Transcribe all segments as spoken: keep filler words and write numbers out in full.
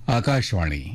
आकाशवाणी.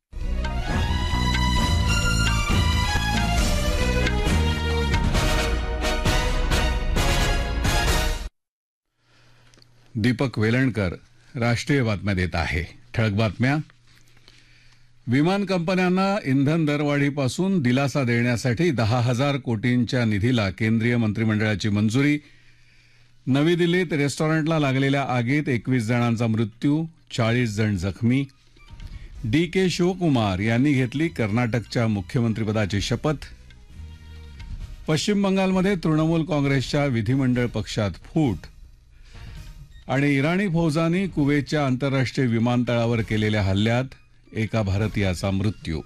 दीपक वेलणकर राष्ट्रीय बातम्या देत आहे. ठळक बातम्या. विमान कंपन्यांना इंधन दरवाढीपासून दिलासा देण्यासाठी दहा हजार कोटींच्या निधीला केंद्रीय मंत्रिमंडळाची मंजुरी. नवी दिल्लीत रेस्टॉरंटला लागलेल्या आगीत एकवीस जणांचा मृत्यू, चाळीस जण जखमी. डी के शिवकुमार यांनी घेतली कर्नाटकच्या मुख्यमंत्रीपदाची शपथ. पश्चिम बंगालमध्ये तृणमूल काँग्रेसच्या विधिमंडळ पक्षात फूट. आणि इराणी फौजांनी कुवेतच्या आंतरराष्ट्रीय विमानतळावर केलेल्या हल्ल्यात एका भारतीयाचा मृत्यू.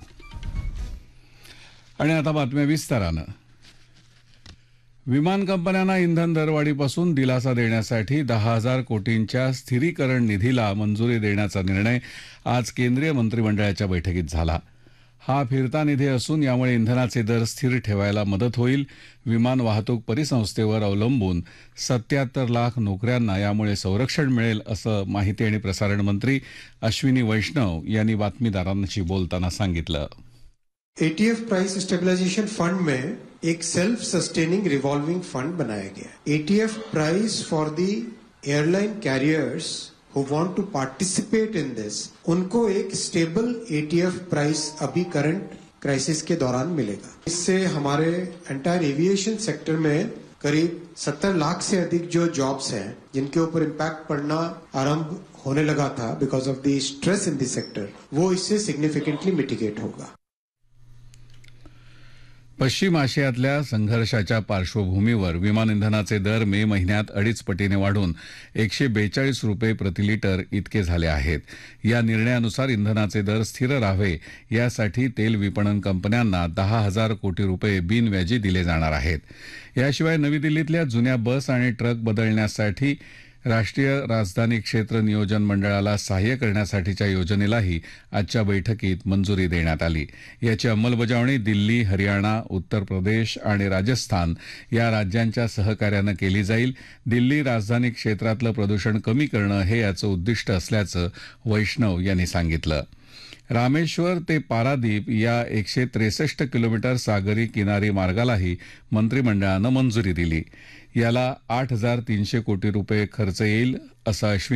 आणि आता बातम्या विस्तारानं. विमान कंपन्यांना इंधन दरवाढीपासून दिलासा देण्यासाठी दहा हजार कोटींच्या स्थिरीकरण निधीला मंजुरी देण्याचा निर्णय आज केंद्रीय मंत्रिमंडळाच्या बैठकीत झाला. हा फिरता निधी असून यामुळे इंधनाचे दर स्थिर ठेवायला मदत होईल. विमान वाहतूक परिसंस्थेवर अवलंबून सत्याहत्तर लाख नोकऱ्यांना यामुळे संरक्षण मिळेल असं माहिती आणि प्रसारण मंत्री अश्विनी वैष्णव यांनी बातमीदारांशी बोलताना सांगितलं. एटीएफ प्राइस स्टेबलाइजेशन फंड में एक सेल्फ सस्टेनिंग रिवॉल्विंग फंड बनाया गया. ETF price for the airline carriers who want to participate in this, उनको एक स्टेबल एटीएफ प्राइस अभी करंट क्राइसिस के दौरान मिलेगा. इससे हमारे एंटायर एविएशन सेक्टर में करीब सत्तर लाख से अधिक जो जॉब्स हैं जिनके ऊपर इम्पैक्ट पड़ना आरंभ होने लगा था because of the stress in the sector, वो इससे सिग्निफिकेंटली मिटिगेट होगा. पश्चिम आशियातल्या संघर्षाच्या पार्श्वभूमीवर विमान इंधनाचे दर मे महिन्यात अडीच पटीने वाढून एकशे बेचाळीस रुपये प्रति लिटर इतके झाले आहेत. या निर्णयानुसार इंधनाचे दर स्थिर राहावे यासाठी तेल विपणन कंपन्यांना दहा हजार कोटी रुपये बिनव्याजी दिले जाणार आहेत. याशिवाय नवी दिल्लीतल्या जुन्या बस आणि ट्रक बदलण्यासाठी राष्ट्रीय राजधानी क्षेत्र नियोजन मंडळाला सहाय्य करण्यासाठीच्या योजनेलाही आजच्या बैठकीत मंजुरी देण्यात आली. याची अंमलबजावणी दिल्ली, हरियाणा, उत्तर प्रदेश आणि राजस्थान या राज्यांच्या सहकार्यानं केली जाईल. दिल्ली राजधानी क्षेत्रातलं प्रदूषण कमी करणं हे याचं उद्दिष्ट असल्याचं वैष्णव यांनी सांगितलं. रामेश्वर ते पारादीप या एकशे त्रेसष्ट किलोमीटर सागरी किनारी मार्गालाही मंत्रिमंडळानं मंजुरी दिली. याला आठ हजार तीनशे कोटी रुपये खर्च येईल असं अश्विनी